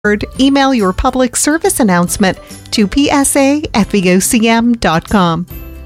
Email your public service announcement to psa@vocm.com.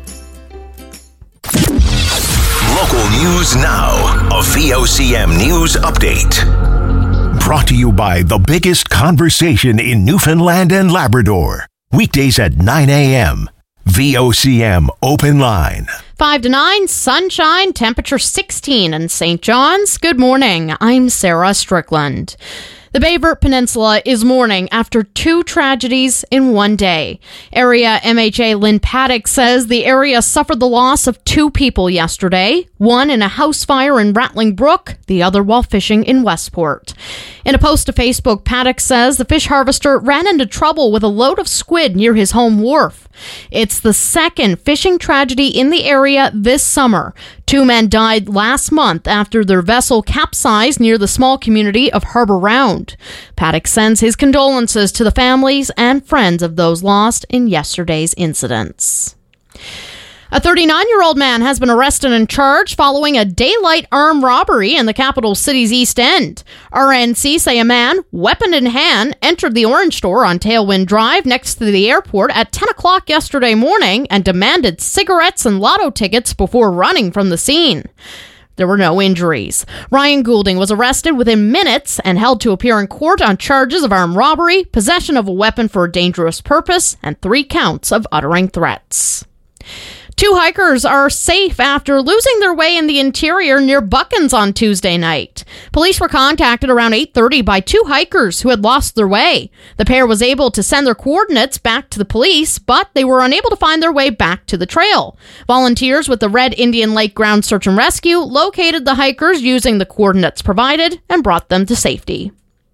Local news now. A VOCM news update. Brought to you by the biggest conversation in Newfoundland and Labrador. Weekdays at 9 a.m. VOCM Open Line. 5 to 9, sunshine, temperature 16 in St. John's. Good morning. I'm Sarah Strickland. The Bayburt Peninsula is mourning after 2 tragedies in one day. Area MHA Lynn Paddock says the area suffered the loss of 2 people yesterday, one in a house fire in Rattling Brook, the other while fishing in Westport. In a post to Facebook, Paddock says the fish harvester ran into trouble with a load of squid near his home wharf. It's the second fishing tragedy in the area this summer. 2 men died last month after their vessel capsized near the small community of Harbour Round. Paddock sends his condolences to the families and friends of those lost in yesterday's incidents. A 39-year-old man has been arrested and charged following a daylight armed robbery in the capital city's East End. RNC say a man, weapon in hand, entered the Orange Store on Tailwind Drive next to the airport at 10 o'clock yesterday morning and demanded cigarettes and lotto tickets before running from the scene. There were no injuries. Ryan Goulding was arrested within minutes and held to appear in court on charges of armed robbery, possession of a weapon for a dangerous purpose, and 3 counts of uttering threats. 2 hikers are safe after losing their way in the interior near Buckens on Tuesday night. Police were contacted around 8:30 by 2 hikers who had lost their way. The pair was able to send their coordinates back to the police, but they were unable to find their way back to the trail. Volunteers with the Red Indian Lake Ground Search and Rescue located the hikers using the coordinates provided and brought them to safety.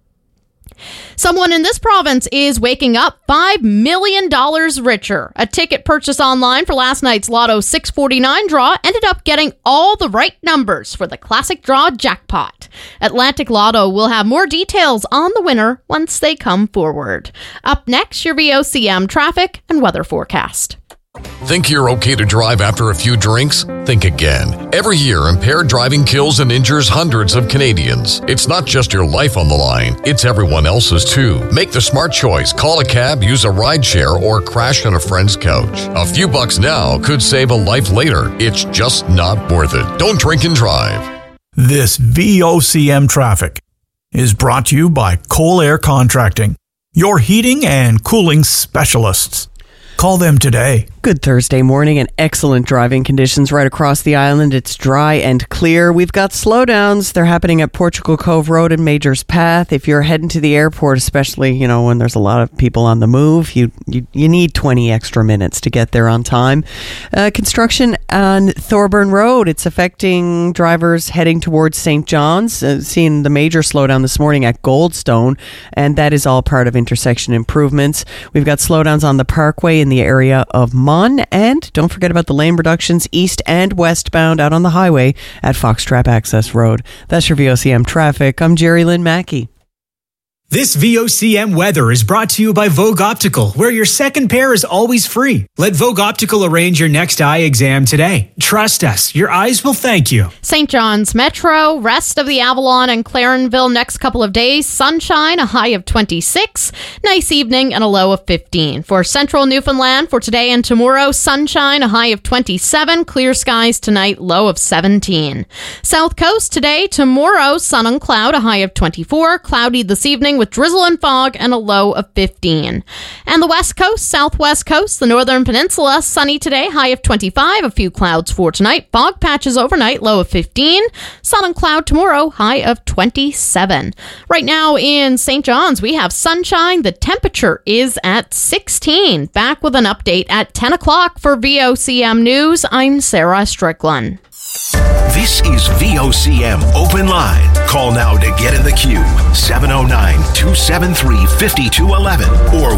Someone in this province is waking up $5 million richer. A ticket purchased online for last night's Lotto 649 draw ended up getting all the right numbers for the classic draw jackpot. Atlantic Lotto will have more details on the winner once they come forward. Up next, your VOCM traffic and weather forecast. Think you're okay to drive after a few drinks? Think again. Every year, impaired driving kills and injures hundreds of Canadians. It's not just your life on the line, it's everyone else's too. Make the smart choice. Call a cab, use a rideshare, or crash on a friend's couch. A few bucks now could save a life later. It's just not worth it. Don't drink and drive. This VOCM traffic is brought to you by Cole Air Contracting, your heating and cooling specialists. Call them today. Good Thursday morning and excellent driving conditions right across the island. It's dry and clear. We've got slowdowns. They're happening at Portugal Cove Road and Majors Path. If you're heading to the airport, especially, when there's a lot of people on the move, you need 20 extra minutes to get there on time. Construction on Thorburn Road. It's affecting drivers heading towards St. John's. Seeing the major slowdown this morning at Goldstone, and that is all part of intersection improvements. We've got slowdowns on the Parkway in the area of Mon, and don't forget about the lane reductions east and westbound out on the highway at Foxtrap Access Road. That's your VOCM traffic. I'm Jerry Lynn Mackey. This VOCM weather is brought to you by Vogue Optical, where your second pair is always free. Let Vogue Optical arrange your next eye exam today. Trust us, your eyes will thank you. St. John's Metro, rest of the Avalon and Clarenville next couple of days. Sunshine, a high of 26. Nice evening and a low of 15. For Central Newfoundland, for today and tomorrow, sunshine, a high of 27. Clear skies tonight, low of 17. South Coast today, tomorrow, sun and cloud, a high of 24. Cloudy this evening with drizzle and fog and a low of 15. And the West Coast, Southwest Coast, the Northern Peninsula, sunny today, high of 25. A few clouds for tonight. Fog patches overnight, low of 15. Sun and cloud tomorrow, high of 27. Right now in St. John's, we have sunshine. The temperature is at 16. Back with an update at 10 o'clock for VOCM News. I'm Sarah Strickland. This is VOCM Open Line. Call now to get in the queue. 709-273-5211 or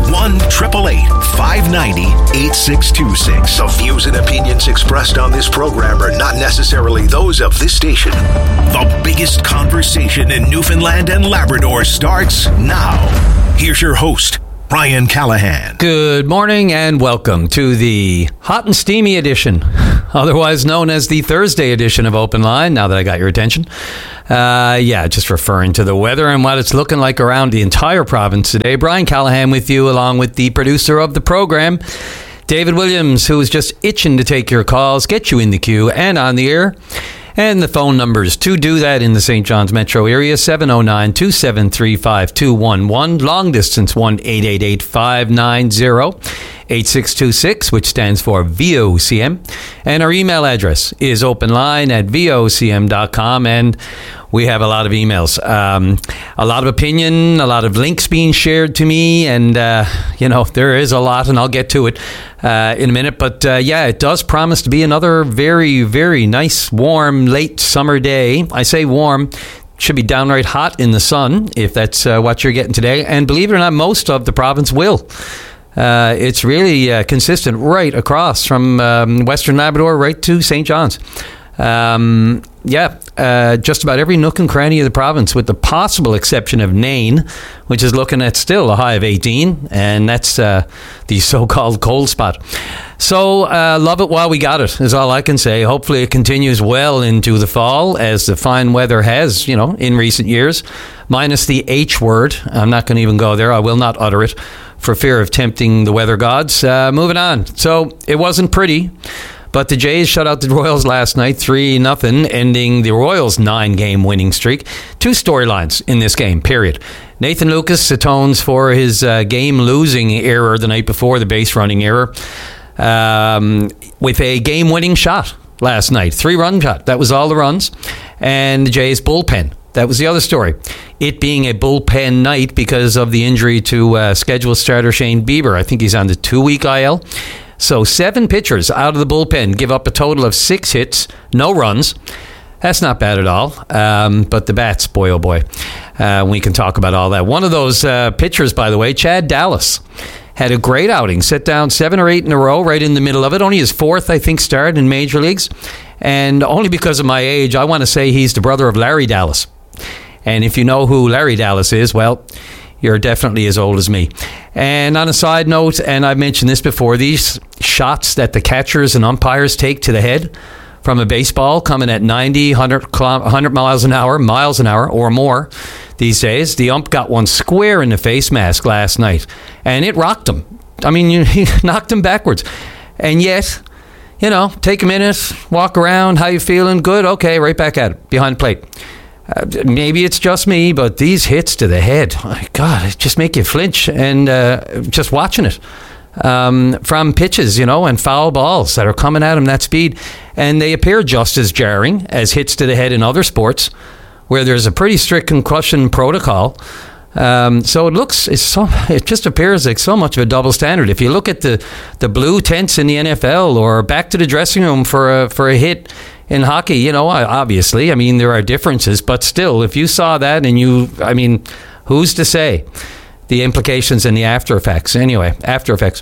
1-888-590-8626. The views and opinions expressed on this program are not necessarily those of this station. The biggest conversation in Newfoundland and Labrador starts now. Here's your host, Brian Callahan. Good morning and welcome to the hot and steamy edition, otherwise known as the Thursday edition of Open Line, now that I got your attention. Just referring to the weather and what it's looking like around the entire province today. Brian Callahan with you, along with the producer of the program, David Williams, who is just itching to take your calls, get you in the queue and on the air. And the phone numbers to do that in the St. John's metro area, 709-273-5211. Long distance, 1-888-590-8626, which stands for VOCM. And our email address is openline@vocm.com. And we have a lot of emails, a lot of opinion, a lot of links being shared to me. And, there is a lot, and I'll get to it in a minute. But, it does promise to be another very, very nice, warm, late summer day. I say warm. Should be downright hot in the sun, if that's what you're getting today. And believe it or not, most of the province will. It's really consistent right across from Western Labrador right to St. John's. Just about every nook and cranny of the province, with the possible exception of Nain, which is looking at still a high of 18, and that's the so-called cold spot. So love it while we got it, is all I can say. Hopefully it continues well into the fall, as the fine weather has, in recent years, minus the H word. I'm not going to even go there. I will not utter it for fear of tempting the weather gods. Moving on. So it wasn't pretty, but the Jays shut out the Royals last night, 3-0, ending the Royals' 9-game winning streak. Two storylines in this game, period. Nathan Lucas atones for his game-losing error the night before, the base-running error, with a game-winning shot last night. 3-run shot. That was all the runs. And the Jays' bullpen. That was the other story. It being a bullpen night because of the injury to scheduled starter Shane Bieber. I think he's on the 2-week IL. So 7 pitchers out of the bullpen give up a total of 6 hits, no runs. That's not bad at all. But the bats, boy, oh boy. We can talk about all that. One of those pitchers, by the way, Chad Dallas, had a great outing. Set down 7 or 8 in a row, right in the middle of it. Only his 4th, I think, start in major leagues. And only because of my age, I want to say he's the brother of Larry Dallas. And if you know who Larry Dallas is, well, you're definitely as old as me. And on a side note, and I've mentioned this before, these shots that the catchers and umpires take to the head from a baseball coming at 90, 100 miles an hour or more these days. The ump got one square in the face mask last night, and it rocked him. I mean, he knocked him backwards. And yet, take a minute, walk around, how you feeling? Good? Okay, right back at it, behind the plate. Maybe it's just me, but these hits to the head, my God, it just make you flinch. And just watching it from pitches, and foul balls that are coming at him that speed. And they appear just as jarring as hits to the head in other sports, where there's a pretty strict concussion protocol. So it just appears like so much of a double standard. If you look at the blue tents in the NFL, or back to the dressing room for a hit in hockey, obviously, there are differences, but still, if you saw that and who's to say the implications and the after effects? Anyway, after effects.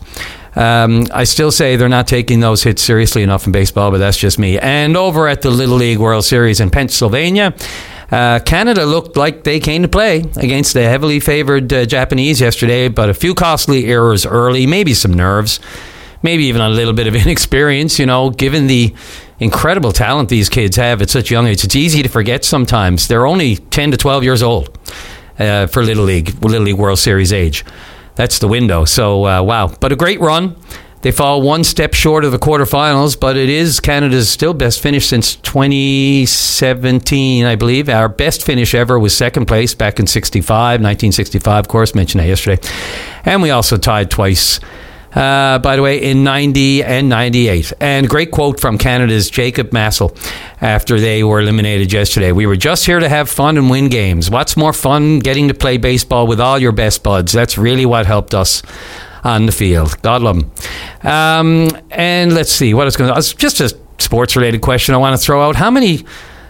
I still say they're not taking those hits seriously enough in baseball, but that's just me. And over at the Little League World Series in Pennsylvania, Canada looked like they came to play against the heavily favored Japanese yesterday, but a few costly errors early, maybe some nerves, maybe even a little bit of inexperience, given the incredible talent these kids have at such young age. It's easy to forget sometimes. They're only 10 to 12 years old for Little League World Series age. That's the window. So, wow. But a great run. They fall one step short of the quarterfinals, but it is Canada's still best finish since 2017, I believe. Our best finish ever was second place back in 1965, of course, mentioned that yesterday. And we also tied twice, by the way, in 90 and 98. And great quote from Canada's Jacob Massel after they were eliminated yesterday. "We were just here to have fun and win games. What's more fun? Getting to play baseball with all your best buds. That's really what helped us on the field." God love them. And let's see what it's going to. It's just a sports-related question I want to throw out. How many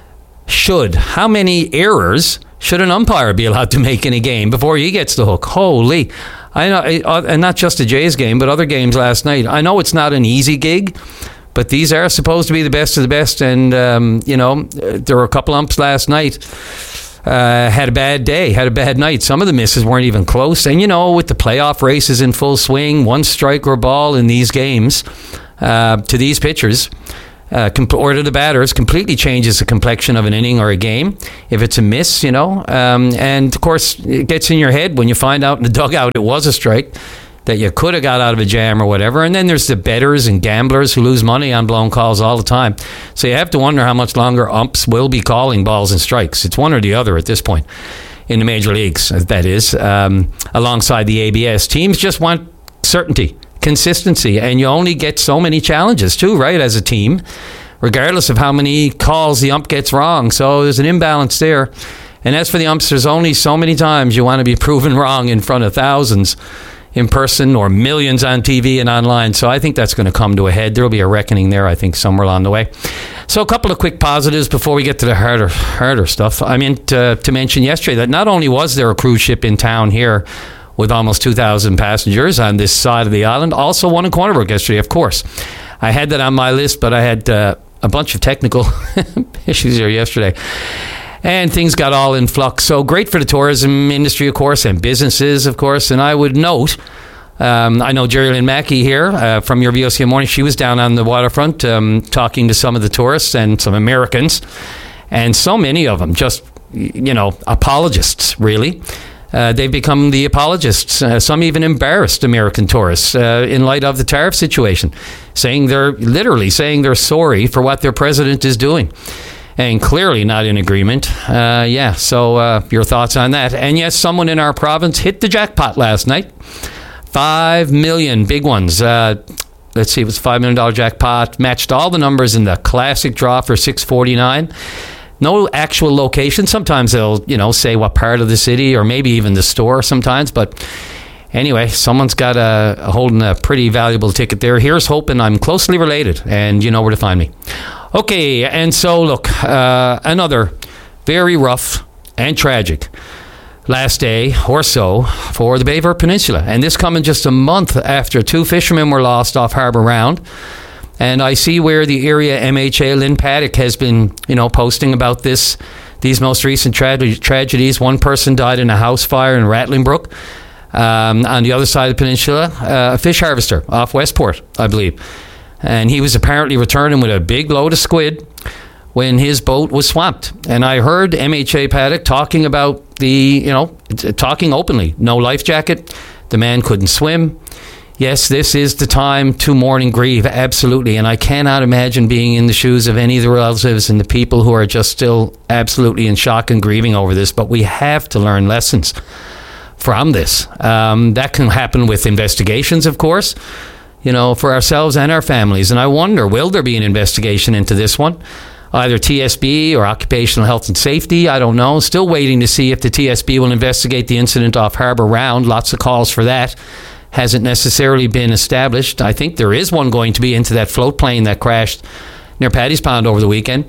errors should an umpire be allowed to make in a game before he gets the hook? Holy! I know, and not just the Jays game, but other games last night. I know it's not an easy gig, but these are supposed to be the best of the best. And there were a couple umps last night. Had a bad day, had a bad night. Some of the misses weren't even close. And, with the playoff races in full swing, one strike or ball in these games to these pitchers, or to the batters, completely changes the complexion of an inning or a game. If it's a miss, and of course it gets in your head when you find out in the dugout it was a strike, that you could have got out of a jam or whatever. And then there's the bettors and gamblers who lose money on blown calls all the time. So you have to wonder how much longer umps will be calling balls and strikes. It's one or the other at this point in the major leagues, that is, alongside the ABS. Teams just want certainty, consistency, and you only get so many challenges too, right, as a team, regardless of how many calls the ump gets wrong. So there's an imbalance there. And as for the umps, there's only so many times you want to be proven wrong in front of thousands in person or millions on TV and online. So I think that's going to come to a head. There will be a reckoning there, I think, somewhere along the way. So a couple of quick positives before we get to the harder stuff. I meant to mention yesterday that not only was there a cruise ship in town here with almost 2,000 passengers on this side of the island, also one in Corner Brook yesterday, of course. I had that on my list, but I had a bunch of technical issues here yesterday. And things got all in flux. So great for the tourism industry, of course, and businesses, of course. And I would note, I know Jerry Lynn Mackey here from your VOCM Morning. She was down on the waterfront talking to some of the tourists and some Americans. And so many of them just, apologists, really. They've become the apologists. Some even embarrassed American tourists in light of the tariff situation, saying they're sorry for what their president is doing. And clearly not in agreement. So your thoughts on that? And yes, someone in our province hit the jackpot last night. 5 million, big ones. Let's see, it was a $5 million jackpot. Matched all the numbers in the classic draw for $649. No actual location. Sometimes they'll, say what part of the city or maybe even the store sometimes. But anyway, someone's got holding a pretty valuable ticket there. Here's hoping I'm closely related and you know where to find me. Okay, and so look, another very rough and tragic last day or so for the Baie Verte Peninsula. And this coming just a month after 2 fishermen were lost off Harbour Round. And I see where the area MHA Lynn Paddock has been, posting about these most recent tragedies. One person died in a house fire in Rattling Brook. On the other side of the peninsula, a fish harvester off Westport, I believe. And he was apparently returning with a big load of squid when his boat was swamped. And I heard MHA Paddock talking about talking openly. No life jacket. The man couldn't swim. Yes, this is the time to mourn and grieve, absolutely. And I cannot imagine being in the shoes of any of the relatives and the people who are just still absolutely in shock and grieving over this. But we have to learn lessons from this. That can happen with investigations, of course, for ourselves and our families. And I wonder, will there be an investigation into this one? Either TSB or Occupational Health and Safety, I don't know. Still waiting to see if the TSB will investigate the incident off Harbour Round. Lots of calls for that. Hasn't necessarily been established. I think there is one going to be into that float plane that crashed near Paddy's Pond over the weekend.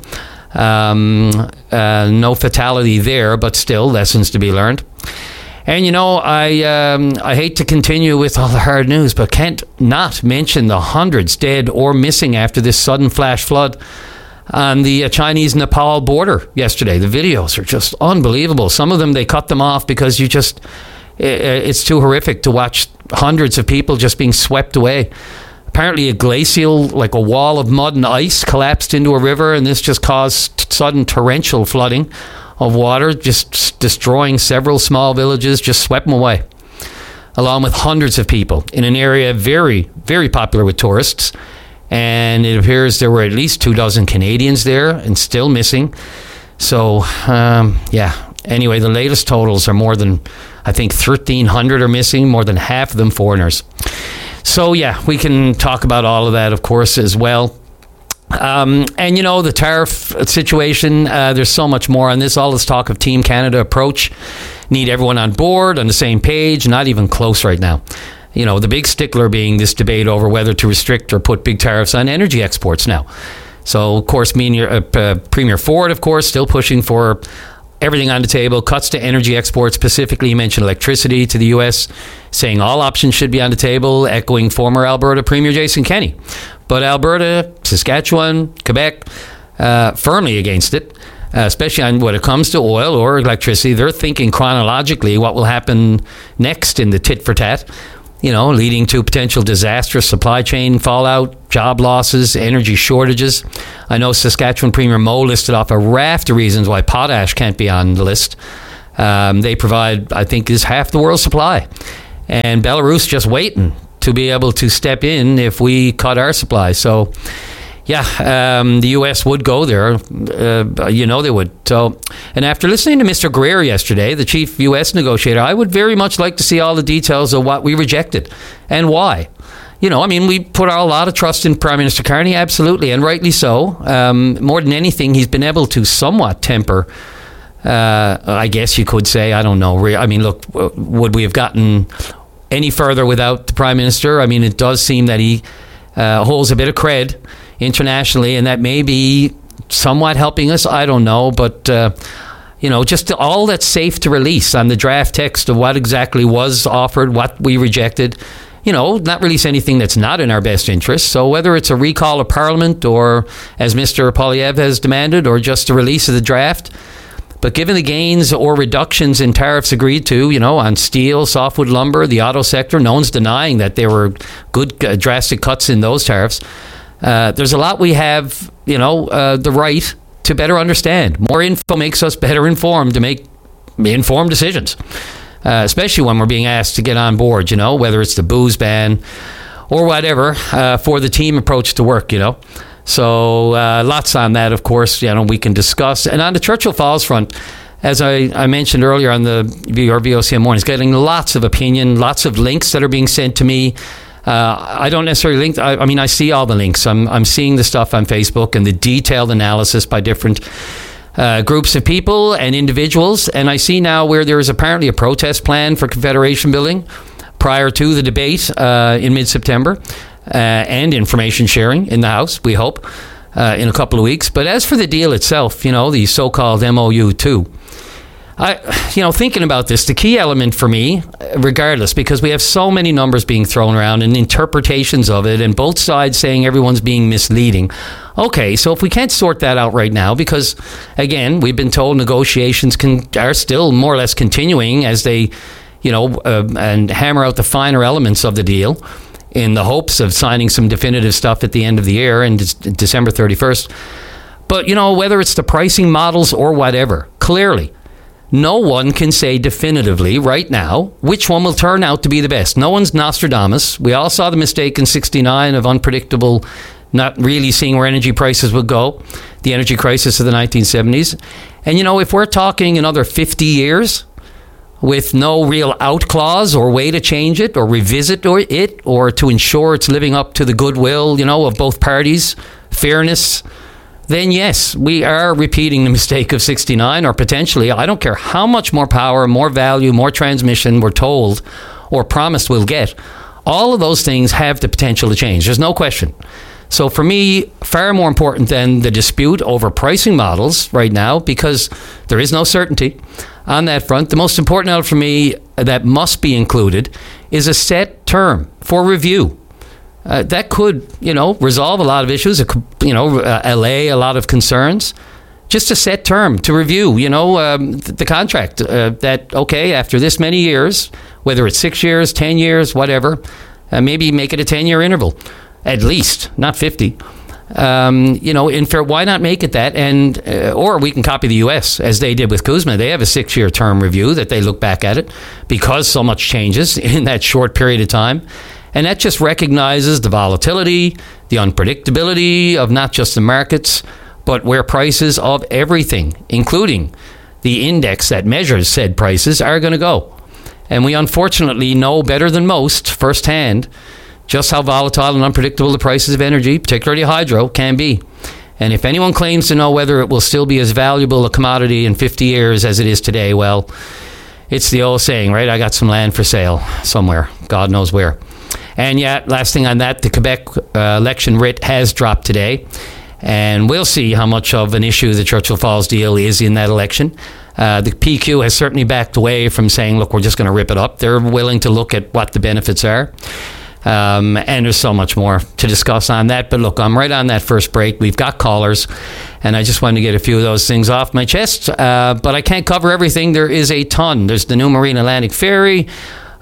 No fatality there, but still lessons to be learned. And, I hate to continue with all the hard news, but can't not mention the hundreds dead or missing after this sudden flash flood on the Chinese-Nepal border yesterday. The videos are just unbelievable. Some of them, they cut them off because it's too horrific to watch hundreds of people just being swept away. Apparently a glacial, like a wall of mud and ice, collapsed into a river, and this just caused sudden torrential flooding of water, just destroying several small villages, just swept them away, along with hundreds of people in an area very, very popular with tourists. And it appears there were at least 24 Canadians there and still missing. So, anyway, the latest totals are more than, I think, 1,300 are missing, more than half of them foreigners. So, we can talk about all of that, of course, as well. And, the tariff situation, there's so much more on this. All this talk of Team Canada approach, need everyone on board, on the same page, not even close right now. The big stickler being this debate over whether to restrict or put big tariffs on energy exports now. So, of course, Premier Ford, of course, still pushing for everything on the table, cuts to energy exports. Specifically, he mentioned electricity to the U.S., saying all options should be on the table, echoing former Alberta Premier Jason Kenney. But Alberta, Saskatchewan, Quebec, firmly against it, especially on when it comes to oil or electricity. They're thinking chronologically what will happen next in the tit-for-tat. leading to potential disastrous supply chain fallout, job losses, energy shortages. I know Saskatchewan Premier Moe listed off a raft of reasons why potash can't be on the list. They provide, I think, is half the world's supply. And Belarus just waiting to be able to step in if we cut our supply. So, the U.S. would go there. They would. So, and after listening to Mr. Greer yesterday, the chief U.S. negotiator, I would very much like to see all the details of what we rejected and why. We put a lot of trust in Prime Minister Carney, absolutely, and rightly so. More than anything, he's been able to somewhat temper, I guess you could say, I don't know. Look, would we have gotten any further without the Prime Minister? It does seem that he holds a bit of cred internationally, and that may be somewhat helping us. I don't know, but just all that's safe to release on the draft text of what exactly was offered, what we rejected. Not release anything that's not in our best interest. So whether it's a recall of Parliament or, as Mr. Poilievre has demanded, or just a release of the draft. But given the gains or reductions in tariffs agreed to, on steel, softwood lumber, the auto sector, no one's denying that there were good drastic cuts in those tariffs. There's a lot we have, the right to better understand. More info makes us better informed to make informed decisions, especially when we're being asked to get on board, whether it's the booze ban or whatever, for the team approach to work, So lots on that, of course, we can discuss. And on the Churchill Falls front, as I mentioned earlier on the VOCM Mornings, getting lots of opinion, lots of links that are being sent to me. I don't necessarily link. I see all the links. I'm seeing the stuff on Facebook and the detailed analysis by different groups of people and individuals. And I see now where there is apparently a protest plan for Confederation building prior to the debate in mid-September. And information sharing in the House, we hope, in a couple of weeks. But as for the deal itself, the so-called MOU2, thinking about this, the key element for me, regardless, because we have so many numbers being thrown around and interpretations of it, and both sides saying everyone's being misleading. Okay, so if we can't sort that out right now, because, again, we've been told negotiations are still more or less continuing as they, and hammer out the finer elements of the deal, in the hopes of signing some definitive stuff at the end of the year and December 31st. But, whether it's the pricing models or whatever, clearly, no one can say definitively right now which one will turn out to be the best. No one's Nostradamus. We all saw the mistake in 1969 of unpredictable, not really seeing where energy prices would go, the energy crisis of the 1970s. And, if we're talking another 50 years, with no real out clause or way to change it or revisit or to ensure it's living up to the goodwill, of both parties, fairness, then yes, we are repeating the mistake of 1969, or potentially, I don't care how much more power, more value, more transmission we're told or promised we'll get. All of those things have the potential to change. There's no question. So for me, far more important than the dispute over pricing models right now, because there is no certainty on that front. The most important element for me that must be included is a set term for review. That could, resolve a lot of issues. It could, allay a lot of concerns. Just a set term to review, the contract. After this many years, whether it's 6 years, 10 years, whatever, maybe make it a 10-year interval. At least, not 50. In fair, why not make it that? And or we can copy the U.S. as they did with Kuzma. They have a 6-year term review that they look back at it because so much changes in that short period of time. And that just recognizes the volatility, the unpredictability of not just the markets, but where prices of everything, including the index that measures said prices, are going to go. And we unfortunately know better than most firsthand just how volatile and unpredictable the prices of energy, particularly hydro, can be. And if anyone claims to know whether it will still be as valuable a commodity in 50 years as it is today, well, it's the old saying, right? I got some land for sale somewhere, God knows where. And yet, last thing on that, the Quebec election writ has dropped today. And we'll see how much of an issue the Churchill Falls deal is in that election. The PQ has certainly backed away from saying, look, we're just going to rip it up. They're willing to look at what the benefits are. And there's so much more to discuss on that. But look, I'm right on that first break. We've got callers, and I just wanted to get a few of those things off my chest. But I can't cover everything. There is a ton. There's the new Marine Atlantic Ferry.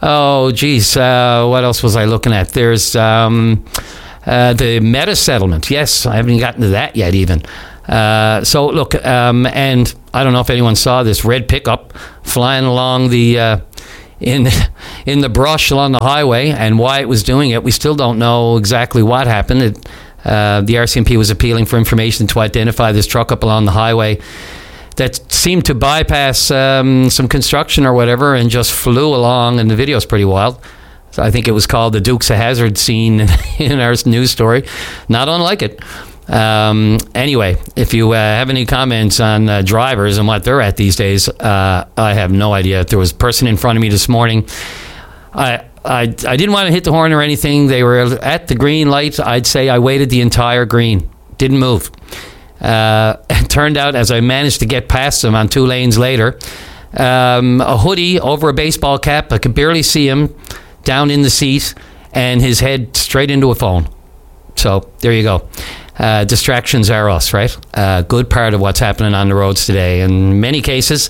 Oh, geez. What else was I looking at? There's the Meta settlement. Yes, I haven't gotten to that yet even. So, look, and I don't know if anyone saw this red pickup flying along the in the brush along the highway, and why it was doing it. We still don't know exactly what happened. The RCMP was appealing for information to identify this truck up along the highway that seemed to bypass some construction or whatever and just flew along, and the video's pretty wild. So I think it was called the Dukes of Hazzard scene in our news story. Not unlike it. Anyway, if you have any comments on drivers and what they're at these days, I have no idea. There was a person in front of me this morning. I didn't want to hit the horn or anything. They were at the green light. I'd say I waited the entire green. Didn't move. It turned out, as I managed to get past him on 2 lanes later, a hoodie over a baseball cap. I could barely see him down in the seat, and his head straight into a phone. So there you go. Distractions are us, right? Good part of what's happening on the roads today. In many cases,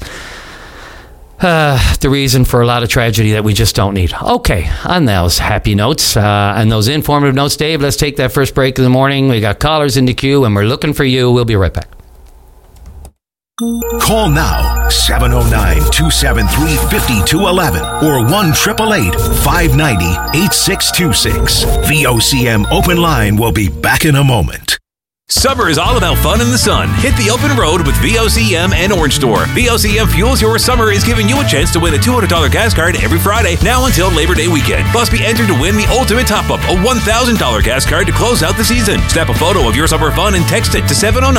the reason for a lot of tragedy that we just don't need. Okay, on those happy notes and those informative notes, Dave, let's take that first break of the morning. We got callers in the queue, and we're looking for you. We'll be right back. Call now, 709-273-5211 or 1-888-590-8626. VOCM Open Line will be back in a moment. Summer is all about fun in the sun. Hit the open road with VOCM and Orange Store. VOCM Fuels Your Summer is giving you a chance to win a $200 gas card every Friday, now until Labor Day weekend. Plus, be entered to win the ultimate top-up, a $1,000 gas card to close out the season. Snap a photo of your summer fun and text it to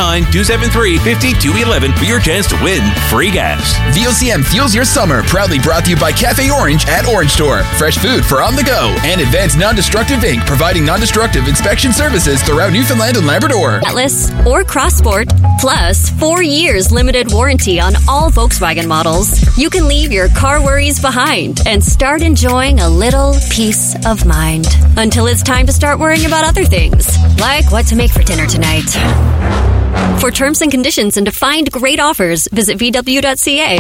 709-273-5211 for your chance to win free gas. VOCM Fuels Your Summer, proudly brought to you by Cafe Orange at Orange Store. Fresh food for on the go. And Advanced Non-Destructive Inc., providing non-destructive inspection services throughout Newfoundland and Labrador. Atlas or Crossport, plus 4 years limited warranty on all Volkswagen models. You can leave your car worries behind and start enjoying a little peace of mind until it's time to start worrying about other things, like what to make for dinner tonight. For terms and conditions and to find great offers, visit VW.ca.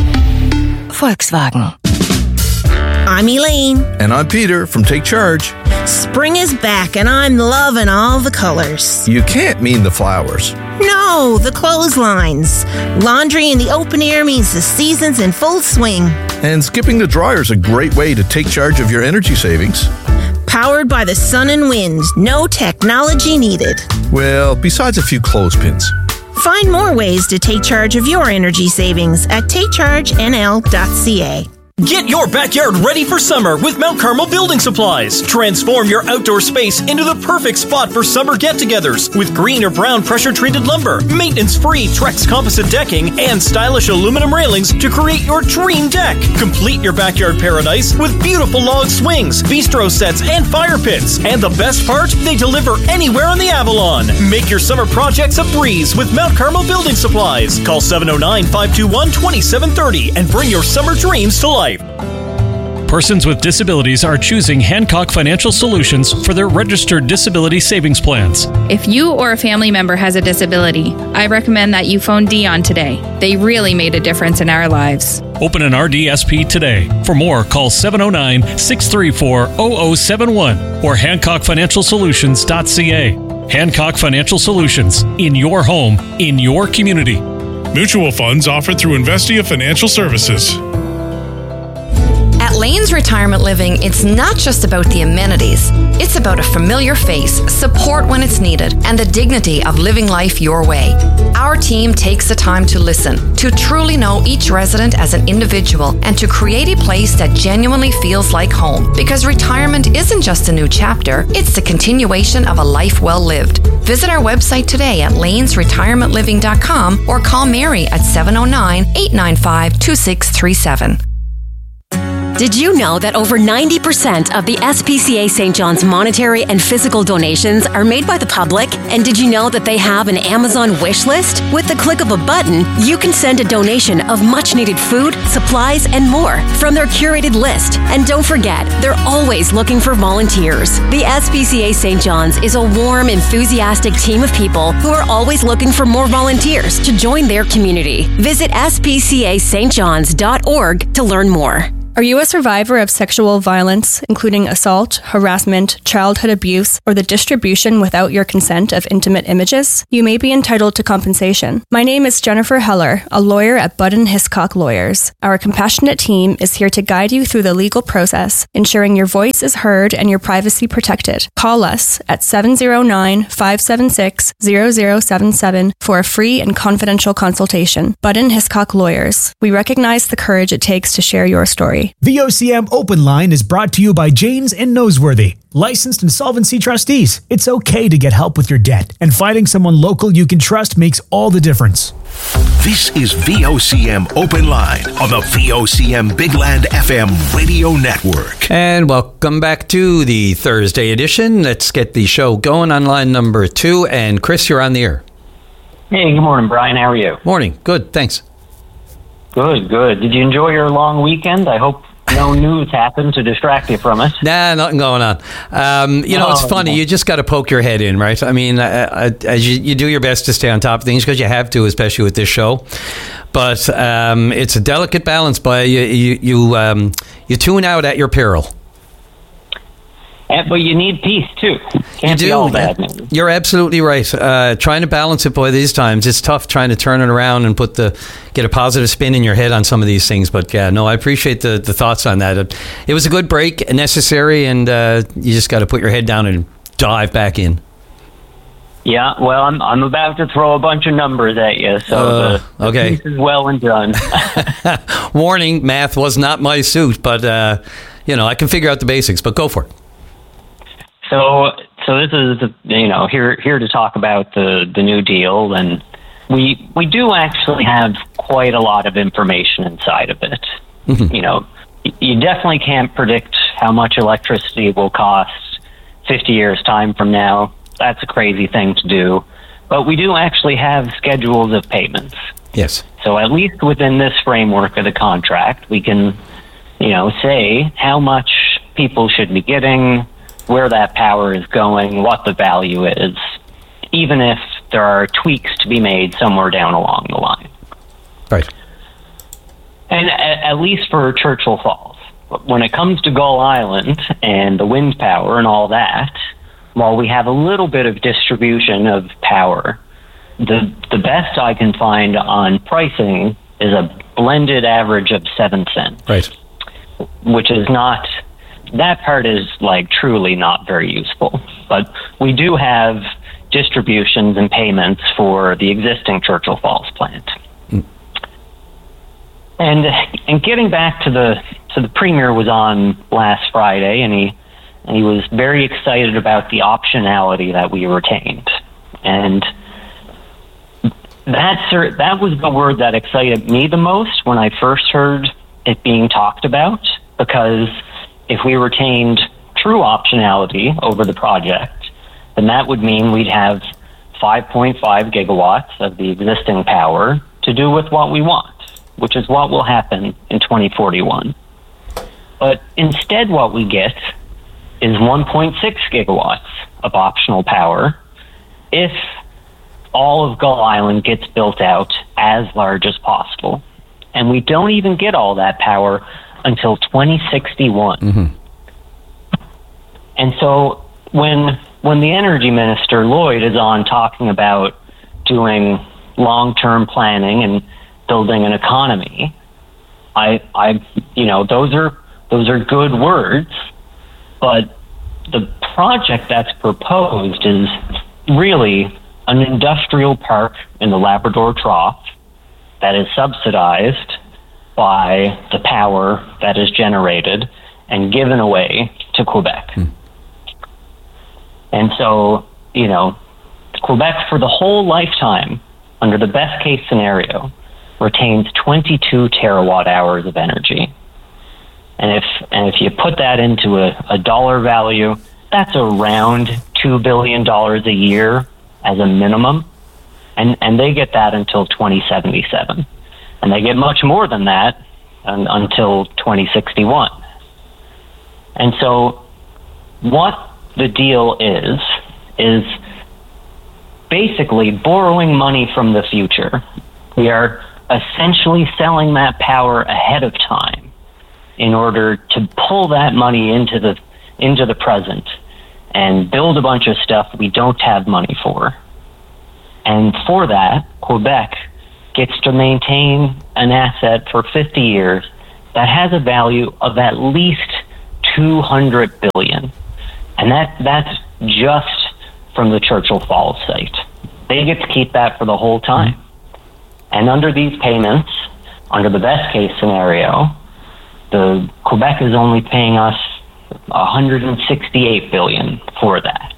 Volkswagen. I'm Elaine. And I'm Peter from Take Charge. Spring is back and I'm loving all the colors. You can't mean the flowers. No, the clotheslines. Laundry in the open air means the season's in full swing. And skipping the dryer is a great way to take charge of your energy savings. Powered by the sun and wind. No technology needed. Well, besides a few clothespins. Find more ways to take charge of your energy savings at takechargenl.ca. Get your backyard ready for summer with Mount Carmel Building Supplies. Transform your outdoor space into the perfect spot for summer get-togethers with green or brown pressure-treated lumber, maintenance-free Trex composite decking, and stylish aluminum railings to create your dream deck. Complete your backyard paradise with beautiful log swings, bistro sets, and fire pits. And the best part, they deliver anywhere on the Avalon. Make your summer projects a breeze with Mount Carmel Building Supplies. Call 709-521-2730 and bring your summer dreams to life. Persons with disabilities are choosing Hancock Financial Solutions for their registered disability savings plans. If you or a family member has a disability, I recommend that you phone Dion today. They really made a difference in our lives. Open an RDSP today. For more, call 709-634-0071 or HancockFinancialSolutions.ca. Hancock Financial Solutions. In your home, in your community. Mutual funds offered through Investia Financial Services. At Lane's Retirement Living, it's not just about the amenities. It's about a familiar face, support when it's needed, and the dignity of living life your way. Our team takes the time to listen, to truly know each resident as an individual, and to create a place that genuinely feels like home. Because retirement isn't just a new chapter, it's the continuation of a life well lived. Visit our website today at lanesretirementliving.com or call Mary at 709-895-2637. Did you know that over 90% of the SPCA St. John's monetary and physical donations are made by the public? And did you know that they have an Amazon wish list? With the click of a button, you can send a donation of much-needed food, supplies, and more from their curated list. And don't forget, they're always looking for volunteers. The SPCA St. John's is a warm, enthusiastic team of people who are always looking for more volunteers to join their community. Visit spcastjohns.org to learn more. Are you a survivor of sexual violence, including assault, harassment, childhood abuse, or the distribution without your consent of intimate images? You may be entitled to compensation. My name is Jennifer Heller, a lawyer at Budden Hiscock Lawyers. Our compassionate team is here to guide you through the legal process, ensuring your voice is heard and your privacy protected. Call us at 709-576-0077 for a free and confidential consultation. Budden Hiscock Lawyers. We recognize the courage it takes to share your story. VOCM Open Line is brought to you by Janes and Noseworthy, licensed insolvency trustees. It's okay to get help with your debt, and finding someone local you can trust makes all the difference. This is VOCM Open Line on the VOCM Big Land FM radio network. And welcome back to the Thursday edition. Let's get the show going on line number 2. And Chris, you're on the air. Hey, good morning, Brian. How are you? Morning. Good, thanks. Good. Did you enjoy your long weekend? I hope no news happened to distract you from it. Nah, nothing going on. It's funny. You just got to poke your head in, right? I mean, as you do your best to stay on top of things because you have to, especially with this show. But it's a delicate balance. But you tune out at your peril. But you need peace too. Can't be all bad news. You're absolutely right. Trying to balance it, boy, these times it's tough. Trying to turn it around and get a positive spin in your head on some of these things. But yeah, no, I appreciate the thoughts on that. It was a good break, necessary, and you just got to put your head down and dive back in. Yeah, well, I'm about to throw a bunch of numbers at you, so the piece is well and done. Warning: math was not my suit, but I can figure out the basics. But go for it. So this is here to talk about the New Deal, and we do actually have quite a lot of information inside of it. Mm-hmm. You definitely can't predict how much electricity will cost 50 years time from now. That's a crazy thing to do, but we do actually have schedules of payments. Yes. So at least within this framework of the contract, we can say how much people should be getting, where that power is going, what the value is, even if there are tweaks to be made somewhere down along the line. Right. And at least for Churchill Falls, when it comes to Gull Island and the wind power and all that, while we have a little bit of distribution of power, the best I can find on pricing is a blended average of 7 cents. Right. Which is not... That part is truly not very useful, but we do have distributions and payments for the existing Churchill Falls plant. Mm. And getting back to the Premier was on last Friday, and he was very excited about the optionality that we retained, and that was the word that excited me the most when I first heard it being talked about, because if we retained true optionality over the project, then that would mean we'd have 5.5 gigawatts of the existing power to do with what we want, which is what will happen in 2041. But instead what we get is 1.6 gigawatts of optional power if all of Gull Island gets built out as large as possible. And we don't even get all that power until 2061. Mm-hmm. And so when the energy minister, Lloyd, is on talking about doing long-term planning and building an economy, those are good words, but the project that's proposed is really an industrial park in the Labrador Trough that is subsidized by the power that is generated and given away to Quebec. And so, Quebec for the whole lifetime, under the best case scenario, retains 22 terawatt hours of energy. And if you put that into a dollar value, that's around $2 billion a year as a minimum. And they get that until 2077. And they get much more than that until 2061. And so what the deal is basically borrowing money from the future. We are essentially selling that power ahead of time in order to pull that money into the present and build a bunch of stuff we don't have money for. And for that, Quebec gets to maintain an asset for 50 years that has a value of at least $200 billion. And that's just from the Churchill Falls site. They get to keep that for the whole time. And under these payments, under the best case scenario, the Quebec is only paying us $168 billion for that.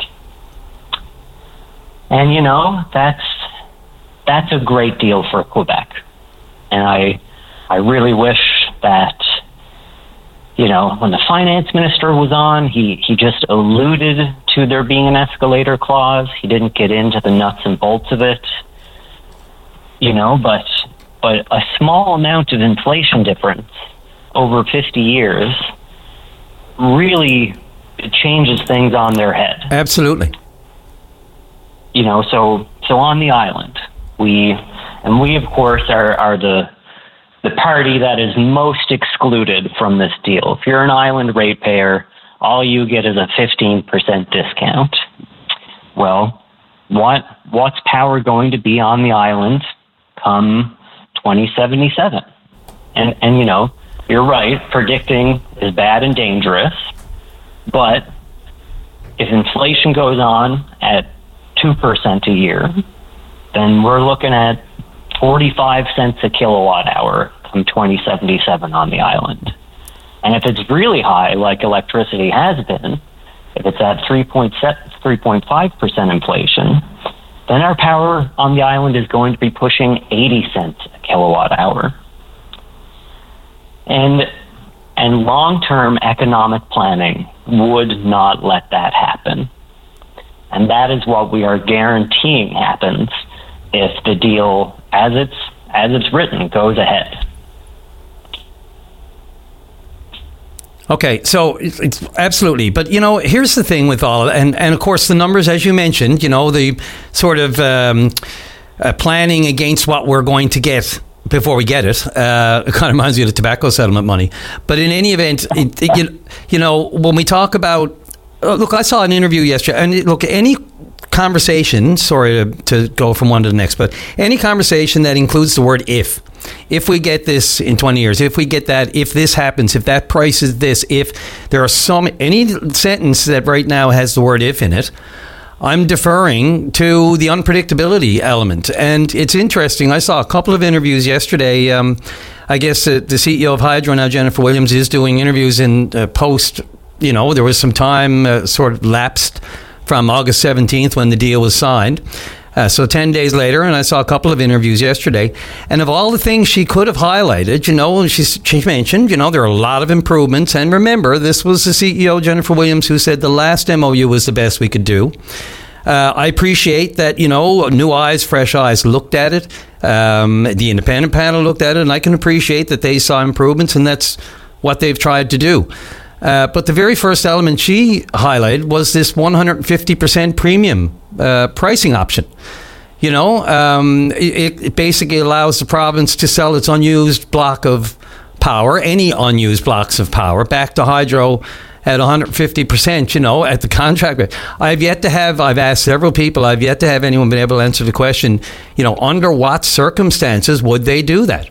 And that's a great deal for Quebec. And I really wish that, when the finance minister was on, he just alluded to there being an escalator clause. He didn't get into the nuts and bolts of it. But a small amount of inflation difference over 50 years really changes things on their head. Absolutely. So on the island, we of course are the party that is most excluded from this deal. If you're an island ratepayer, all you get is a 15% discount. Well, what's power going to be on the island come 2077? And you're right, predicting is bad and dangerous, but if inflation goes on at 2% a year, then we're looking at 45 cents a kilowatt hour come 2077 on the island. And if it's really high, like electricity has been, if it's at 3.5% inflation, then our power on the island is going to be pushing 80 cents a kilowatt hour. And long-term economic planning would not let that happen. And that is what we are guaranteeing happens if the deal, as it's written, goes ahead. Okay, so it's absolutely. But, here's the thing with all of it. And of course, the numbers, as you mentioned, the sort of planning against what we're going to get before we get it. It kind of reminds me of the tobacco settlement money. But in any event, when we talk about... Look, I saw an interview yesterday. And look, any conversation, sorry to go from one to the next, but any conversation that includes the word if we get this in 20 years, if we get that, if this happens, if that price is this, if there are any sentence that right now has the word if in it, I'm deferring to the unpredictability element. And it's interesting. I saw a couple of interviews yesterday. I guess the CEO of Hydro now, Jennifer Williams, is doing interviews in post. There was some time sort of lapsed from August 17th when the deal was signed. So 10 days later, and I saw a couple of interviews yesterday. And of all the things she could have highlighted, she mentioned, there are a lot of improvements. And remember, this was the CEO, Jennifer Williams, who said the last MOU was the best we could do. I appreciate that, new eyes, fresh eyes looked at it. The independent panel looked at it, and I can appreciate that they saw improvements, and that's what they've tried to do. But the very first element she highlighted was this 150% premium pricing option. It basically allows the province to sell its unused block of power, any unused blocks of power, back to Hydro at 150%, at the contract rate. I've asked several people, I've yet to have anyone been able to answer the question, under what circumstances would they do that?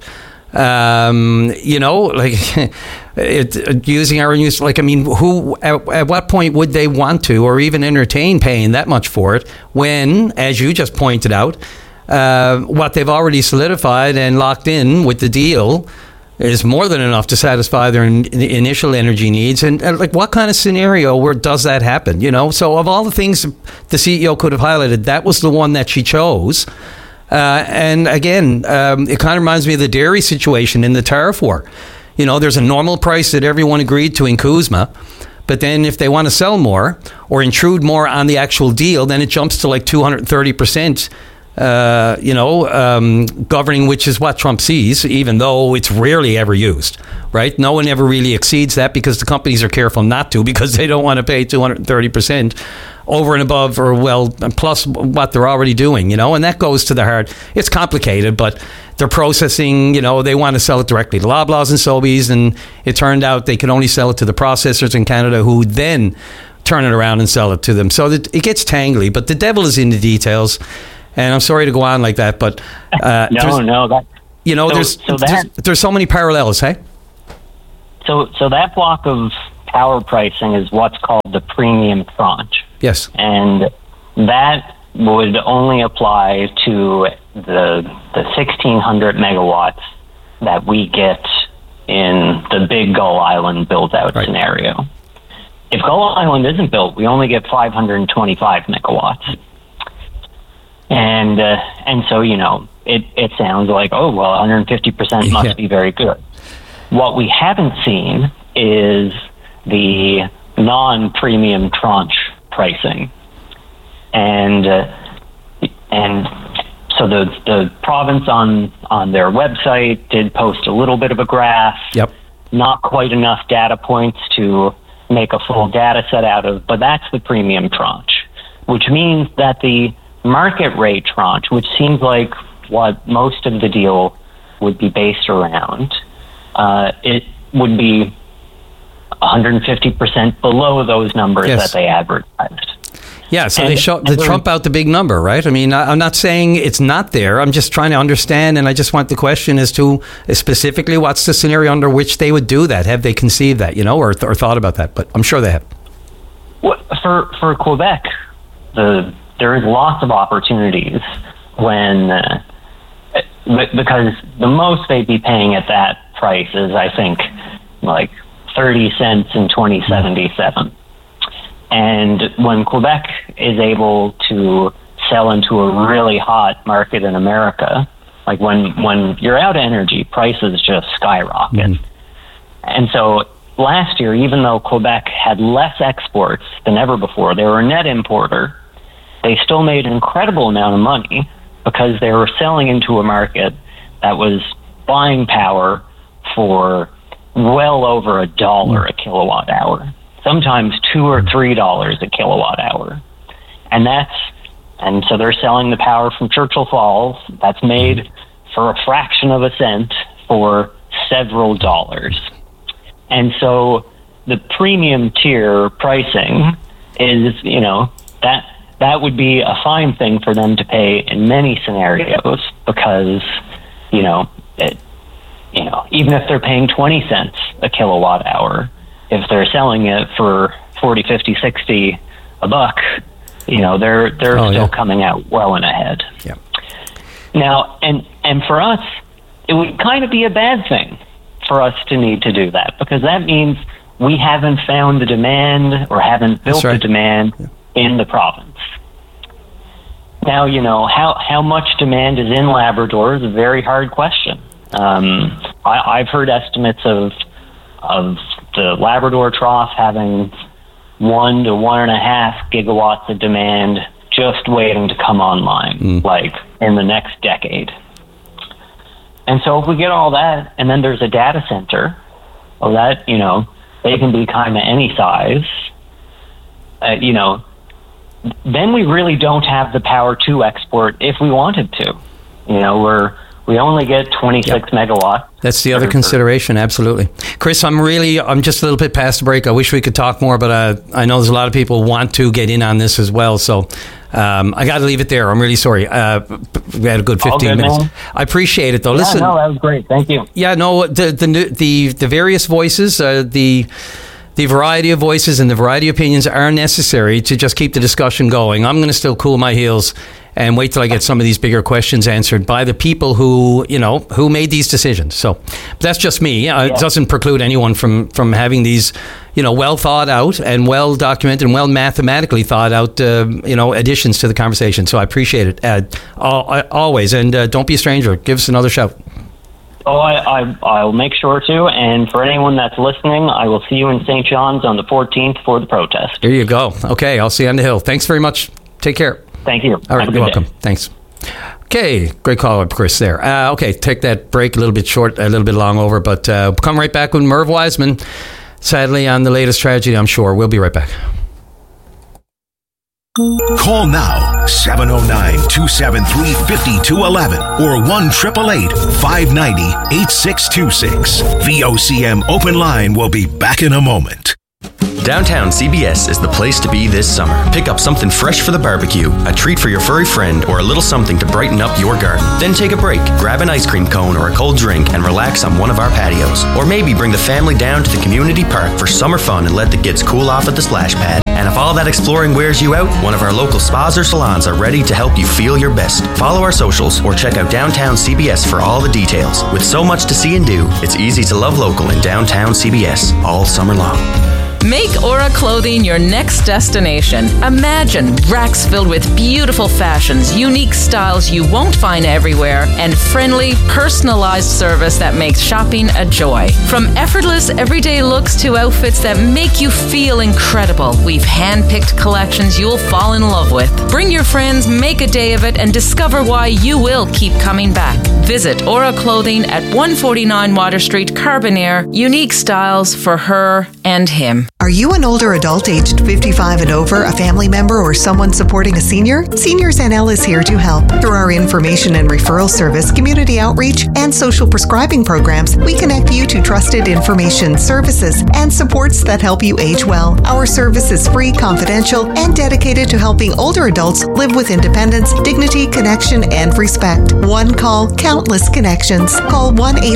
Using our use, who at what point would they want to or even entertain paying that much for it when, as you just pointed out, what they've already solidified and locked in with the deal is more than enough to satisfy their initial energy needs? And what kind of scenario where does that happen? So of all the things the CEO could have highlighted, that was the one that she chose. And again, it kind of reminds me of the dairy situation in the tariff war. There's a normal price that everyone agreed to in CUSMA, but then if they want to sell more or intrude more on the actual deal, then it jumps to like 230% governing, which is what Trump sees, even though it's rarely ever used, right? No one ever really exceeds that because the companies are careful not to, because they don't want to pay 230% over and above, or plus what they're already doing, and that goes to the heart. It's complicated, but they're processing, they want to sell it directly to Loblaws and Sobeys, and it turned out they could only sell it to the processors in Canada, who then turn it around and sell it to them. So it gets tangly, but the devil is in the details. And I'm sorry to go on like that, but there's so many parallels, hey? So that block of power pricing is what's called the premium tranche. Yes. And that would only apply to the 1,600 megawatts that we get in the big Gull Island build-out scenario. If Gull Island isn't built, we only get 525 megawatts. And so, it sounds like, 150% must be very good. What we haven't seen is the non-premium tranche pricing. And so the province on their website did post a little bit of a graph. Yep. Not quite enough data points to make a full data set out of, but that's the premium tranche, which means that the market rate tranche, which seems like what most of the deal would be based around, it would be 150% below those numbers that they advertised. Yeah, so they trump out the big number, right? I mean, I'm not saying it's not there. I'm just trying to understand, and I just want the question as to specifically what's the scenario under which they would do that. Have they conceived that, or thought about that? But I'm sure they have. Well, for Quebec, there is lots of opportunities because the most they'd be paying at that price is, I think, like 30 cents in 2077. And when Quebec is able to sell into a really hot market in America, like when you're out of energy, prices just skyrocket. Mm-hmm. And so last year, even though Quebec had less exports than ever before, they were a net importer, they still made an incredible amount of money because they were selling into a market that was buying power for well over $1 a kilowatt hour, sometimes $2 or $3 a kilowatt hour. And so they're selling the power from Churchill Falls that's made for a fraction of a cent for several dollars. And so the premium tier pricing is, that would be a fine thing for them to pay in many scenarios because, even if they're paying 20 cents a kilowatt hour, if they're selling it for 40, 50, 60 a buck, they're still coming out well and ahead. Yeah. Now, and for us, it would kind of be a bad thing for us to need to do that because that means we haven't found the demand or haven't built the demand in the province. Now, how much demand is in Labrador is a very hard question. I've heard estimates of the Labrador Trough having 1 to 1.5 gigawatts of demand just waiting to come online, like in the next decade. And so if we get all that, and then there's a data center, that, they can be kind of any size, then we really don't have the power to export if we wanted to. We only get 26 megawatts. That's the other consideration, absolutely. Chris, I'm just a little bit past the break. I wish we could talk more, but I know there's a lot of people want to get in on this as well. So I got to leave it there. I'm really sorry. We had a good 15 minutes. Man. I appreciate it, though. Listen, no, that was great. Thank you. Yeah, no, the various voices, the variety of voices and the variety of opinions are necessary to just keep the discussion going. I'm going to still cool my heels and wait till I get some of these bigger questions answered by the people who made these decisions. So that's just me. It doesn't preclude anyone from having these, well thought out and well documented and well mathematically thought out, additions to the conversation. So I appreciate it always. And don't be a stranger. Give us another shout. Oh, I'll make sure to. And for anyone that's listening, I will see you in St. John's on the 14th for the protest. There you go. Okay, I'll see you on the Hill. Thanks very much. Take care. Thank you. All right, you're welcome. Thanks. Okay, great call up, Chris, there. Okay, take that break a little bit short, a little bit long over, but come right back with Merv Wiseman, sadly, on the latest tragedy, I'm sure. We'll be right back. Call now, 709-273-5211 or 1-888-590-8626. VOCM Open Line will be back in a moment. Downtown CBS is the place to be this summer. Pick up something fresh for the barbecue, a treat for your furry friend, or a little something to brighten up your garden. Then take a break, grab an ice cream cone or a cold drink, and relax on one of our patios. Or maybe bring the family down to the community park for summer fun and let the kids cool off at the splash pad. And if all that exploring wears you out, one of our local spas or salons are ready to help you feel your best. Follow our socials or check out Downtown CBS for all the details. With so much to see and do, it's easy to love local in Downtown CBS all summer long. Make Aura Clothing your next destination. Imagine racks filled with beautiful fashions, unique styles you won't find everywhere, and friendly, personalized service that makes shopping a joy. From effortless, everyday looks to outfits that make you feel incredible, we've hand-picked collections you'll fall in love with. Bring your friends, make a day of it, and discover why you will keep coming back. Visit Aura Clothing at 149 Water Street, Carbonear. Unique styles for her and him. Are you an older adult aged 55 and over, a family member, or someone supporting a senior? Seniors NL is here to help. Through our information and referral service, community outreach, and social prescribing programs, we connect you to trusted information, services, and supports that help you age well. Our service is free, confidential, and dedicated to helping older adults live with independence, dignity, connection, and respect. One call, countless connections. Call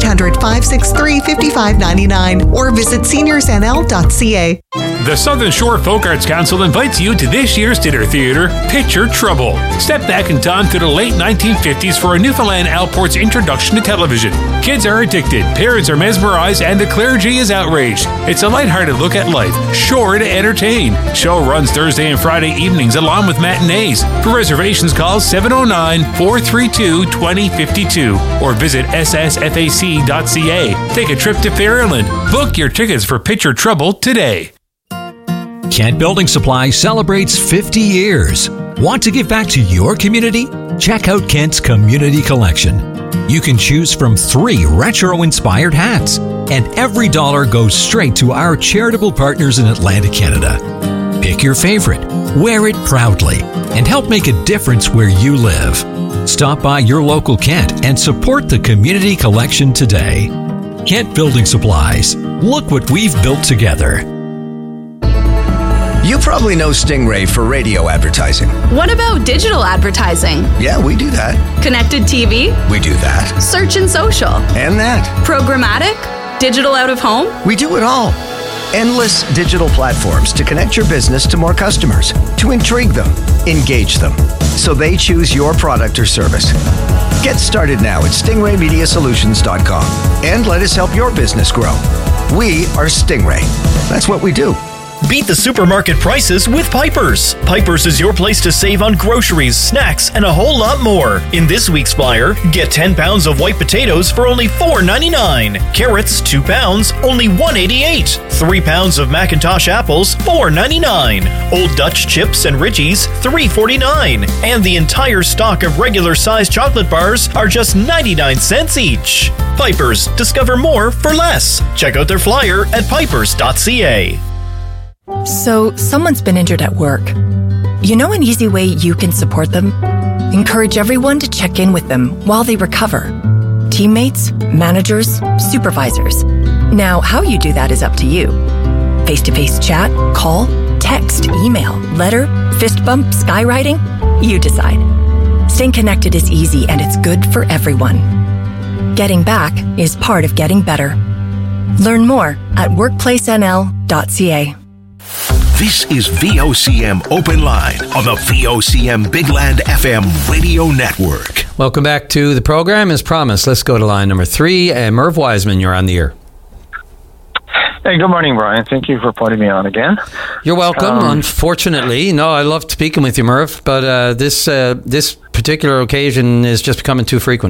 1-800-563-5599 or visit seniorsnl.ca. The Southern Shore Folk Arts Council invites you to this year's dinner theater, Picture Trouble. Step back in time to the late 1950s for a Newfoundland Outport's introduction to television. Kids are addicted, parents are mesmerized, and the clergy is outraged. It's a lighthearted look at life, sure to entertain. Show runs Thursday and Friday evenings along with matinees. For reservations, call 709-432-2052 or visit ssfac.ca. Take a trip to Fairland. Book your tickets for Picture Trouble today. Kent Building Supply celebrates 50 years. Want to give back to your community? Check out Kent's Community Collection. You can choose from 3 retro-inspired hats, and every dollar goes straight to our charitable partners in Atlantic Canada. Pick your favorite, wear it proudly, and help make a difference where you live. Stop by your local Kent and support the Community Collection today. Kent Building Supplies. Look what we've built together. You probably know Stingray for radio advertising. What about digital advertising? Yeah, we do that. Connected TV? We do that. Search and social? And that. Programmatic? Digital out of home? We do it all. Endless digital platforms to connect your business to more customers, to intrigue them, engage them, so they choose your product or service. Get started now at stingraymediasolutions.com and let us help your business grow. We are Stingray. That's what we do. Beat the supermarket prices with Piper's. Piper's is your place to save on groceries, snacks, and a whole lot more. In this week's flyer, get 10 pounds of white potatoes for only $4.99. Carrots, 2 pounds, only $1.88. 3 pounds of Macintosh apples, $4.99. Old Dutch chips and Ritchies, $3.49. And the entire stock of regular-sized chocolate bars are just 99 cents each. Piper's. Discover more for less. Check out their flyer at pipers.ca. So, someone's been injured at work. You know an easy way you can support them? Encourage everyone to check in with them while they recover. Teammates, managers, supervisors. Now, how you do that is up to you. Face-to-face chat, call, text, email, letter, fist bump, skywriting? You decide. Staying connected is easy and it's good for everyone. Getting back is part of getting better. Learn more at workplacenl.ca. This is VOCM Open Line on the VOCM Big Land FM radio network. Welcome back to the program. As promised, let's go to line number 3. And Merv Wiseman, you're on the air. Hey, good morning, Brian. Thank you for putting me on again. You're welcome. Unfortunately, no, I love speaking with you, Merv, but this particular occasion is just becoming too frequent.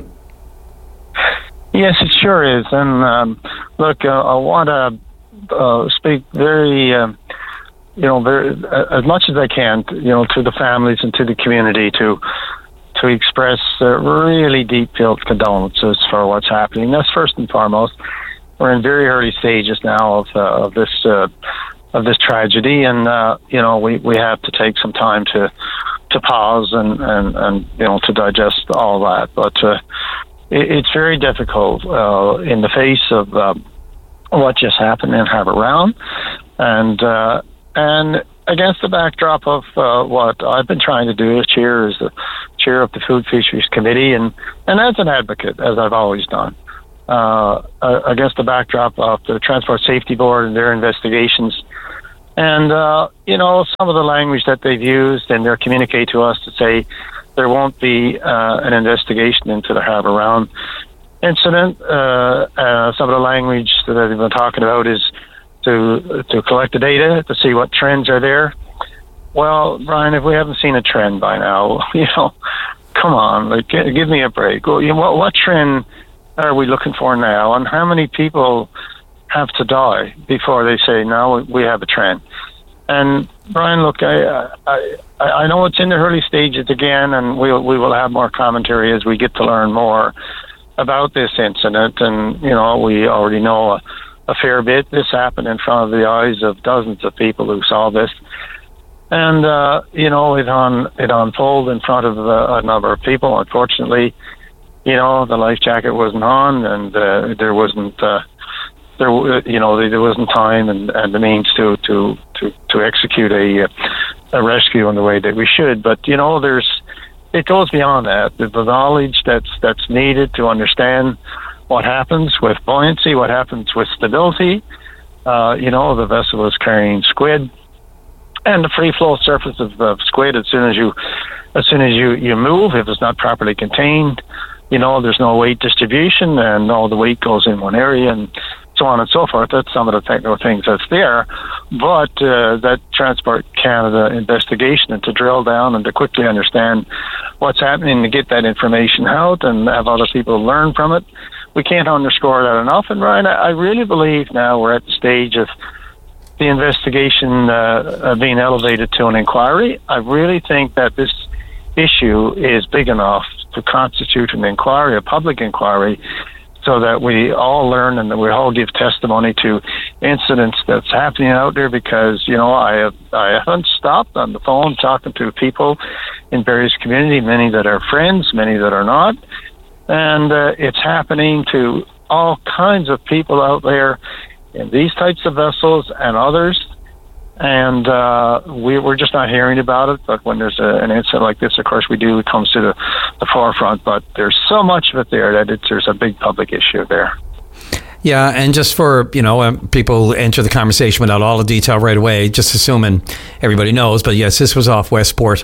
Yes, it sure is. And look, I want to speak very as much as I can, to the families and to the community to to express really deep-felt condolences for what's happening. That's first and foremost. We're in very early stages now of this tragedy, and we have to take some time to pause and to digest all that. But it's very difficult in the face of what just happened in Harbour Round, and against the backdrop of what I've been trying to do as chair of the Food Fisheries Committee, and as an advocate, as I've always done, against the backdrop of the Transport Safety Board and their investigations. And, some of the language that they've used and they're communicate to us to say there won't be an investigation into the Harbour Round incident. Some of the language that they've been talking about is to collect the data, to see what trends are there. Well, Brian, if we haven't seen a trend by now, come on, give me a break. What trend are we looking for now? And how many people have to die before they say, no, we have a trend? And Brian, look, I know it's in the early stages again, and we will have more commentary as we get to learn more about this incident. And, we already know a fair bit. This happened in front of the eyes of dozens of people who saw this. And, it unfolded in front of a number of people. Unfortunately, the life jacket wasn't on, and there wasn't there wasn't time and the means to execute a rescue in the way that we should. But it goes beyond that. The knowledge that's needed to understand what happens with buoyancy, what happens with stability. The vessel was carrying squid, and the free flow surface of squid. As soon as you move, if it's not properly contained, there's no weight distribution, and all the weight goes in one area, and so on and so forth. That's some of the technical things that's there. But that Transport Canada investigation, and to drill down and to quickly understand what's happening, to get that information out and have other people learn from it, we can't underscore that enough. And Ryan, I really believe now we're at the stage of the investigation being elevated to an inquiry. I really think that this issue is big enough to constitute an inquiry, a public inquiry, so that we all learn and that we all give testimony to incidents that's happening out there. Because I haven't stopped on the phone talking to people in various communities, many that are friends, many that are not, and it's happening to all kinds of people out there in these types of vessels and others. And we're just not hearing about it. But when there's an incident like this, of course, it comes to the forefront. But there's so much of it there that there's a big public issue there. Yeah, and just for, people enter the conversation without all the detail right away, just assuming everybody knows. But yes, this was off Westport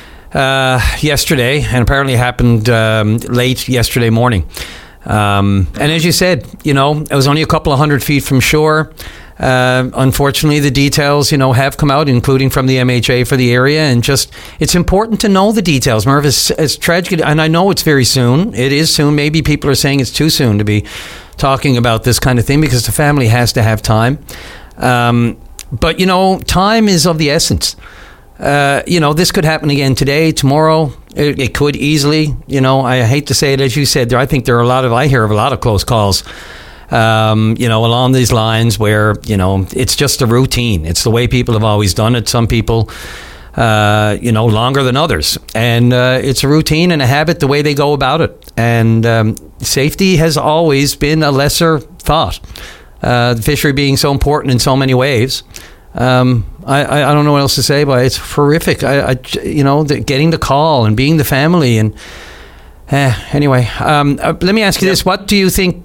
yesterday, and apparently happened late yesterday morning. And as you said, it was only a couple of 100 feet from shore. Unfortunately, the details, have come out, including from the MHA for the area, and it's important to know the details. Merv, it's tragic, and I know it's very soon. It is soon. Maybe people are saying it's too soon to be talking about this kind of thing because the family has to have time. But, time is of the essence. This could happen again today, tomorrow. It could easily. I hate to say it, as you said, I hear of a lot of close calls. Along these lines where, it's just a routine. It's the way people have always done it. Some people, longer than others. And it's a routine and a habit, the way they go about it. And safety has always been a lesser thought. The fishery being so important in so many ways. I don't know what else to say, but it's horrific. Getting the call and being the family and... Anyway, let me ask you this. What do you think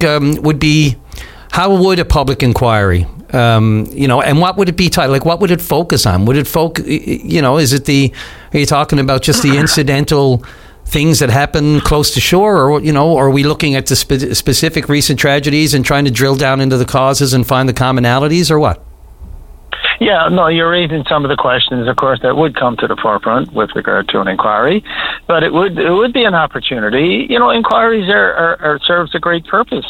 how would a public inquiry, and what would it be titled? Like, what would it focus on? Would it are you talking about just the incidental things that happen close to shore, or, are we looking at the specific recent tragedies and trying to drill down into the causes and find the commonalities, or what? Yeah, no, you're raising some of the questions, of course, that would come to the forefront with regard to an inquiry, but it would be an opportunity. Inquiries are serves a great purpose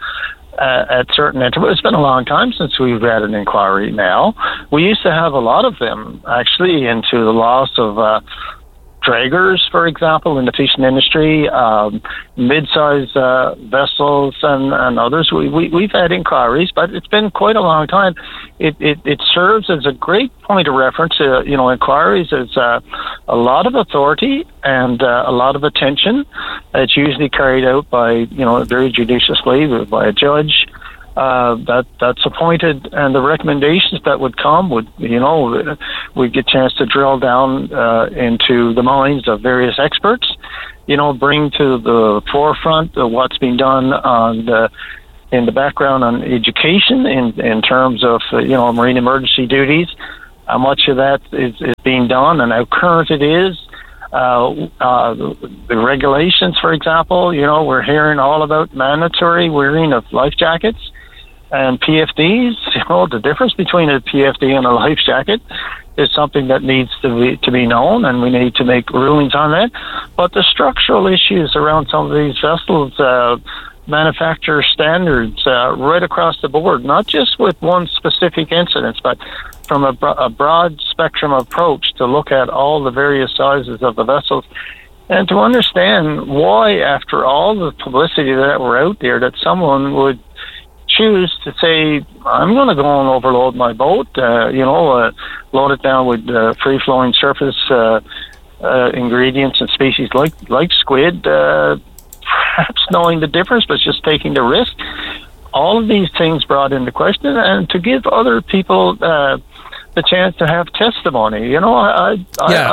at certain intervals. It's been a long time since we've had an inquiry now. We used to have a lot of them, actually, into the loss of draggers, for example, in the fishing industry, mid-size vessels and others. We've had inquiries, but it's been quite a long time. It serves as a great point of reference. Inquiries is a lot of authority and a lot of attention. It's usually carried out by, very judiciously by a judge that's appointed, and the recommendations that would come would, we'd get a chance to drill down into the minds of various experts, bring to the forefront of what's being done in the background on education in terms of, marine emergency duties, how much of that is being done and how current it is. The regulations, for example, we're hearing all about mandatory wearing of life jackets and PFDs. The difference between a PFD and a life jacket is something that needs to be known, and we need to make rulings on that. But the structural issues around some of these vessels, manufacturer standards right across the board, not just with one specific incident, but from a broad spectrum approach to look at all the various sizes of the vessels and to understand why, after all the publicity that were out there, that someone would choose to say, I'm going to go and overload my boat, load it down with free-flowing surface ingredients and species like squid, perhaps knowing the difference, but just taking the risk. All of these things brought into question, and to give other people the chance to have testimony. I'm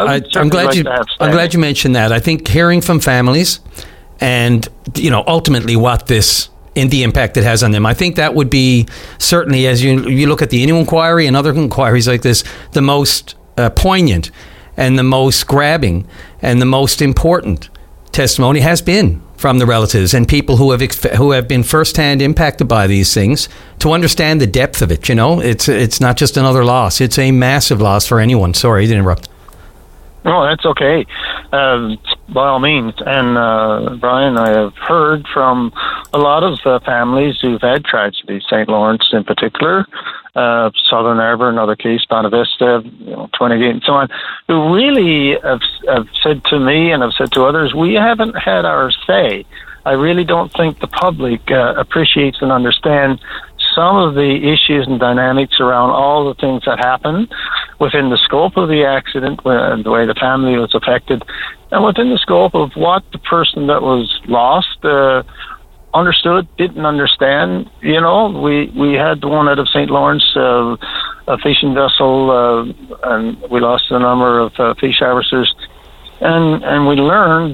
glad you mentioned that. I think hearing from families and, ultimately what this, in the impact it has on them, I think that would be certainly, as you look at the Innu inquiry and other inquiries like this, the most poignant and the most grabbing and the most important testimony has been from the relatives and people who have been firsthand impacted by these things, to understand the depth of it. It's not just another loss; it's a massive loss for anyone. Sorry to interrupt. No, that's okay. By all means. And Brian, I have heard from a lot of families who've had tragedies, St. Lawrence in particular, Southern Harbour, another case, Bonavista, 28 and so on, who really have said to me and have said to others, we haven't had our say. I really don't think the public appreciates and understands some of the issues and dynamics around all the things that happened within the scope of the accident and the way the family was affected, and within the scope of what the person that was lost understood, didn't understand. We had the one out of St. Lawrence, a fishing vessel, and we lost a number of fish harvesters, and we learned,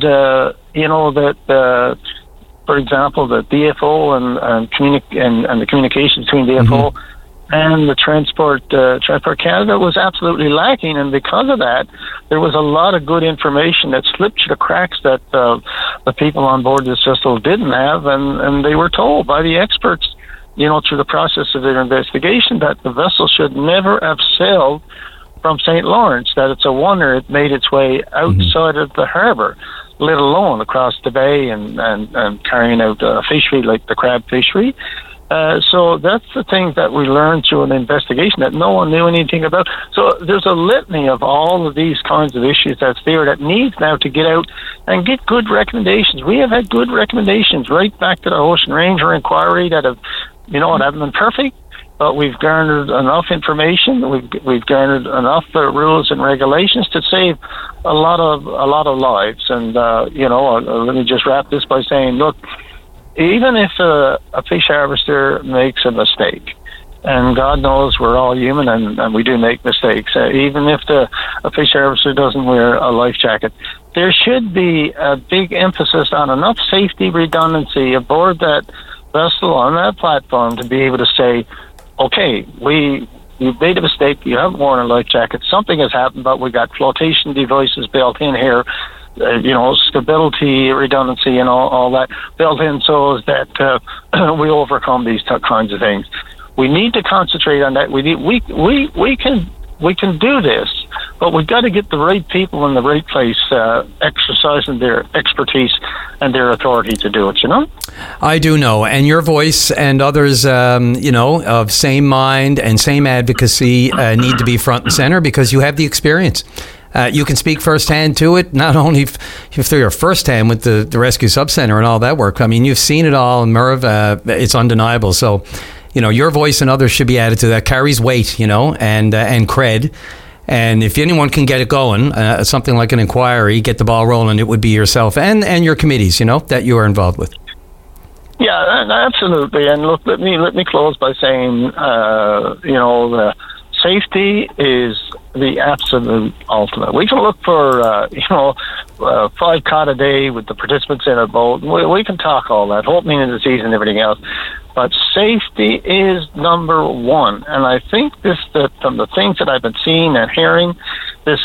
that for example, the DFO and the communication between DFO and the Transport Canada was absolutely lacking, and because of that, there was a lot of good information that slipped through the cracks that the people on board this vessel didn't have, and they were told by the experts, through the process of their investigation, that the vessel should never have sailed from St. Lawrence, that it's a wonder it made its way outside of the harbour, let alone across the bay and carrying out fishery like the crab fishery. So that's the thing that we learned through an investigation that no one knew anything about. So there's a litany of all of these kinds of issues that's there that needs now to get out and get good recommendations. We have had good recommendations right back to the Ocean Ranger inquiry that have, it haven't been perfect, but we've garnered enough information. We've garnered enough rules and regulations to save a lot of lives. And let me just wrap this by saying, look, even if a fish harvester makes a mistake, and God knows we're all human and we do make mistakes, even if a fish harvester doesn't wear a life jacket, there should be a big emphasis on enough safety redundancy aboard that vessel on that platform to be able to say, okay, you made a mistake, you haven't worn a life jacket, something has happened, but we got flotation devices built in here, stability, redundancy, and all that built in so that we overcome these kinds of things. We need to concentrate on that. We can do this, but we've got to get the right people in the right place, exercising their expertise and their authority to do it, I do know, and your voice and others, of same mind and same advocacy need to be front and center because you have the experience. You can speak firsthand to it, not only if you're firsthand with the Rescue Subcenter and all that work. I mean, you've seen it all, and Merv, it's undeniable. So, your voice and others should be added to that. Carries weight, and cred. And if anyone can get it going, something like an inquiry, get the ball rolling, it would be yourself and your committees, that you are involved with. Yeah, absolutely. And look, let me close by saying, the safety is the absolute ultimate. We can look for, 5 cod a day with the participants in a boat. We can talk all that, opening of the season and everything else. But safety is number one. And I think that from the things that I've been seeing and hearing, this